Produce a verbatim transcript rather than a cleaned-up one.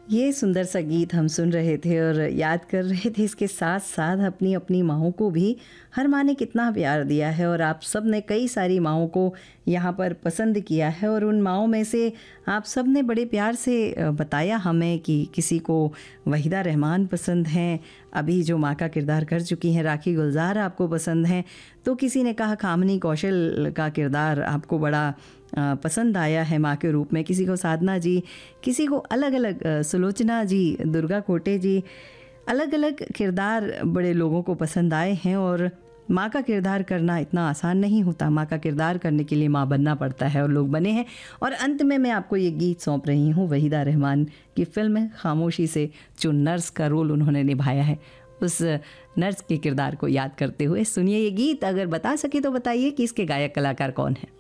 ये सुंदर सा गीत हम सुन रहे थे और याद कर रहे थे इसके साथ साथ अपनी अपनी माँओं को भी। हर माँ ने कितना प्यार दिया है और आप सब ने कई सारी माँओं को यहाँ पर पसंद किया है और उन माँओं में से आप सब ने बड़े प्यार से बताया हमें कि किसी को वहीदा रहमान पसंद हैं, अभी जो माँ का किरदार कर चुकी हैं राखी गुलजार आपको पसंद हैं, तो किसी ने कहा कामिनी कौशल का किरदार आपको बड़ा पसंद आया है माँ के रूप में, किसी को साधना जी, किसी को अलग अलग सुलोचना जी, दुर्गा कोटे जी, अलग अलग किरदार बड़े लोगों को पसंद आए हैं। और माँ का किरदार करना इतना आसान नहीं होता, माँ का किरदार करने के लिए माँ बनना पड़ता है और लोग बने हैं। और अंत में मैं आपको ये गीत सौंप रही हूँ वहीदा रहमान की फिल्म खामोशी से, जो नर्स का रोल उन्होंने निभाया है, उस नर्स के किरदार को याद करते हुए सुनिए ये गीत। अगर बता सके तो बताइए कि इसके गायक कलाकार कौन हैं।